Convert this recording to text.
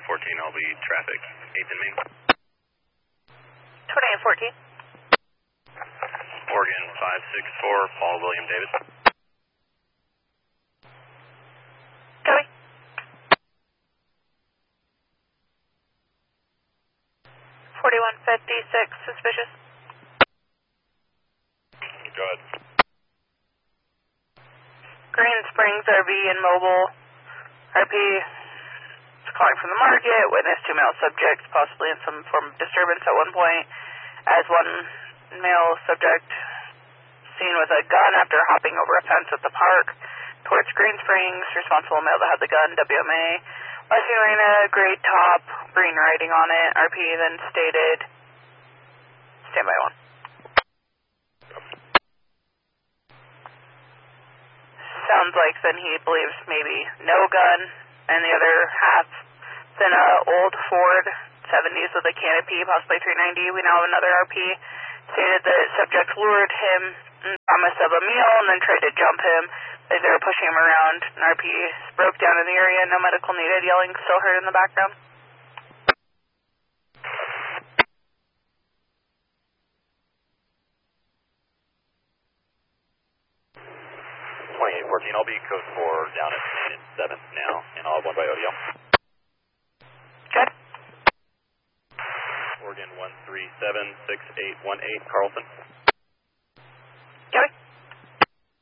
2814, I'll be traffic, 8th and Main. 2814. Oregon 564, Paul William David. Copy. 4156, suspicious. Go ahead. Green Springs RV and mobile. RP is calling from the market. Witness 2 male subjects, possibly in some form of disturbance at one point. As one male subject seen with a gun after hopping over a fence at the park towards Green Springs. Responsible male that had the gun, WMA. Western Arena, gray top, green writing on it. RP then stated, standby 1. Sounds like then he believes maybe no gun, and the other half, then a old Ford 70s with a canopy, possibly 390. We now have another RP. Stated that subject lured him and promised of a meal and then tried to jump him as they were pushing him around. An RP broke down in the area, no medical needed. Yelling still heard in the background. 2814, I'll be code 4 down at 7th now, and I'll have one by ODL. Good. Oregon 1376818, Carlson.